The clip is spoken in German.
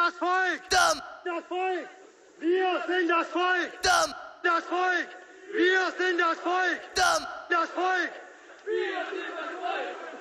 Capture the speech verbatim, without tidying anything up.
das Volk! Damm! Das Volk! Wir sind das Volk! Damm! Das Volk! Wir sind das Volk! Damm! Das Volk! Wir sind das Volk!